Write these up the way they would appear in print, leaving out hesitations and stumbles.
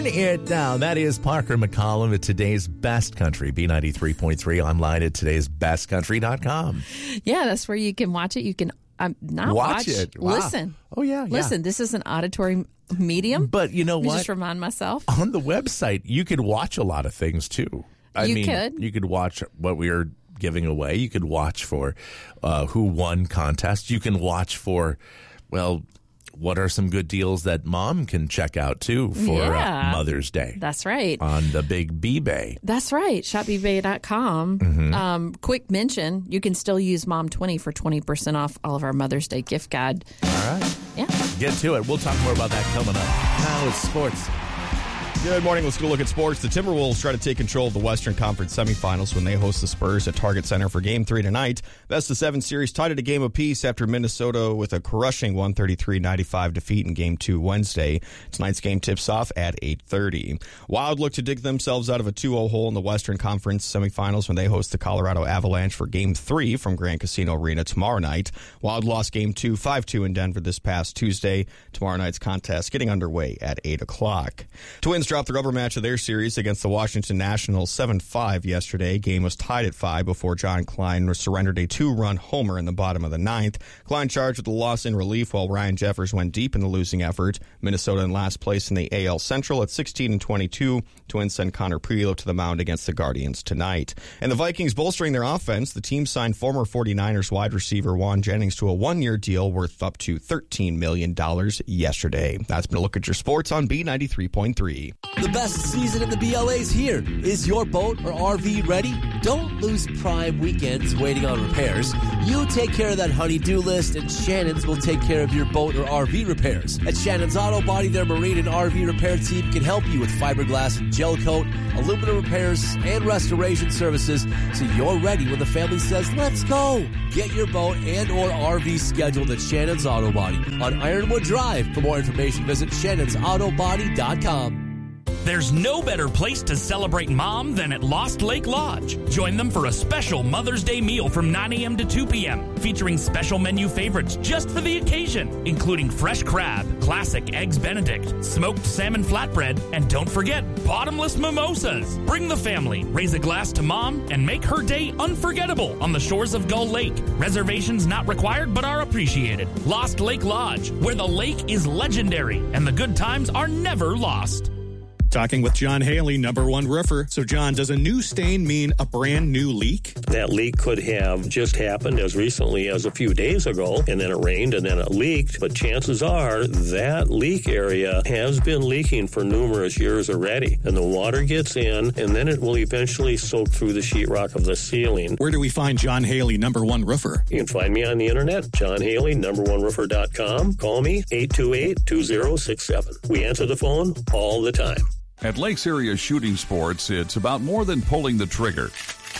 Turn it down. That is Parker McCollum at Today's Best Country, B93.3, online at today'sbestcountry.com. Yeah, that's where you can watch it. You can not watch it. Wow. Listen. Oh, yeah. Listen, this is an auditory medium. But you know what? Just remind myself. On the website, you could watch a lot of things, too. You could. You could watch what we are giving away. You could watch for who won contests. You can watch for, well, what are some good deals that mom can check out, too, for Mother's Day? That's right. On the big B-Bay. That's right. ShopBbay.com. Mm-hmm. Quick mention, you can still use Mom20 for 20% off all of our Mother's Day gift guide. All right. Yeah. Get to it. We'll talk more about that coming up. Now it's sports. Good morning. Let's go look at sports. The Timberwolves try to take control of the Western Conference semifinals when they host the Spurs at Target Center for Game 3 tonight. Best-of-7 series tied at a game apiece after Minnesota with a crushing 133-95 defeat in Game 2 Wednesday. Tonight's game tips off at 8:30. Wild look to dig themselves out of a 2-0 hole in the Western Conference semifinals when they host the Colorado Avalanche for Game 3 from Grand Casino Arena tomorrow night. Wild lost Game 2 5-2 in Denver this past Tuesday. Tomorrow night's contest getting underway at 8 o'clock. Twins dropped the rubber match of their series against the Washington Nationals 7-5 yesterday. Game was tied at 5 before John Klein surrendered a 2-run homer in the bottom of the ninth. Klein charged with the loss in relief while Ryan Jeffers went deep in the losing effort. Minnesota in last place in the AL Central at 16-22. Twins send Connor Prielipp to the mound against the Guardians tonight. And the Vikings bolstering their offense. The team signed former 49ers wide receiver Juan Jennings to a one-year deal worth up to $13 million yesterday. That's been a look at your sports on B93.3. The best season in the BLA's here. Is your boat or RV ready? Don't lose prime weekends waiting on repairs. You take care of that honey-do list, and Shannon's will take care of your boat or RV repairs. At Shannon's Auto Body, their marine and RV repair team can help you with fiberglass, gel coat, aluminum repairs, and restoration services, so you're ready when the family says, let's go. Get your boat and or RV scheduled at Shannon's Auto Body on Ironwood Drive. For more information, visit shannonsautobody.com. There's no better place to celebrate Mom than at Lost Lake Lodge. Join them for a special Mother's Day meal from 9 a.m. to 2 p.m., featuring special menu favorites just for the occasion, including fresh crab, classic Eggs Benedict, smoked salmon flatbread, and don't forget, bottomless mimosas. Bring the family, raise a glass to Mom, and make her day unforgettable on the shores of Gull Lake. Reservations not required but are appreciated. Lost Lake Lodge, where the lake is legendary and the good times are never lost. Talking with John Haley, #1 roofer. So, John, does a new stain mean a brand new leak? That leak could have just happened as recently as a few days ago, and then it rained and then it leaked. But chances are that leak area has been leaking for numerous years already. And the water gets in, and then it will eventually soak through the sheetrock of the ceiling. Where do we find John Haley, #1 roofer? You can find me on the internet, John Haley, #1roofer.com. Call me, 828-2067. We answer the phone all the time. At Lakes Area Shooting Sports, it's about more than pulling the trigger.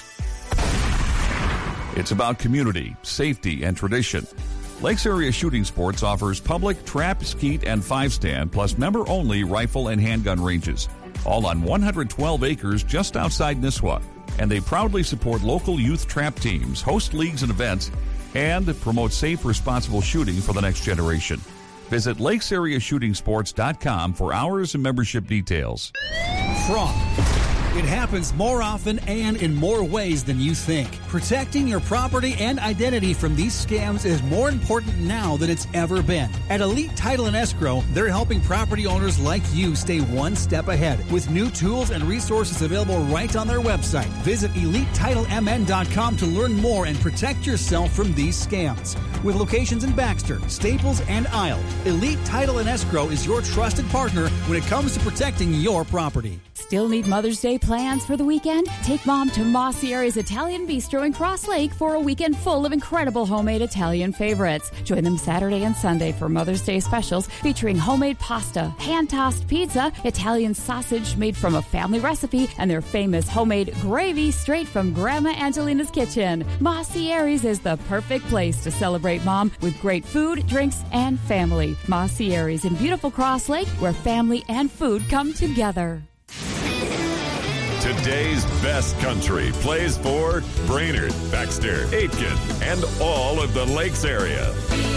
It's about community, safety, and tradition. Lakes Area Shooting Sports offers public trap, skeet, and 5-stand, plus member-only rifle and handgun ranges, all on 112 acres just outside Nisswa. And they proudly support local youth trap teams, host leagues and events, and promote safe, responsible shooting for the next generation. Visit lakesareashootingsports.com for hours and membership details. Fraud. It happens more often and in more ways than you think. Protecting your property and identity from these scams is more important now than it's ever been. At Elite Title and Escrow, they're helping property owners like you stay one step ahead with new tools and resources available right on their website. Visit EliteTitleMN.com to learn more and protect yourself from these scams. With locations in Baxter, Staples, and Isle, Elite Title and Escrow is your trusted partner when it comes to protecting your property. Still need Mother's Day plans for the weekend? Take Mom to Mossier's Italian Bistro in Cross Lake for a weekend full of incredible homemade Italian favorites. Join them Saturday and Sunday for Mother's Day specials featuring homemade pasta, hand-tossed pizza, Italian sausage made from a family recipe, and their famous homemade gravy straight from Grandma Angelina's kitchen. Mossier's is the perfect place to celebrate Mom with great food, drinks, and family. Mossier's in beautiful Cross Lake, where family and food come together. Today's Best Country plays for Brainerd, Baxter, Aitkin, and all of the Lakes area.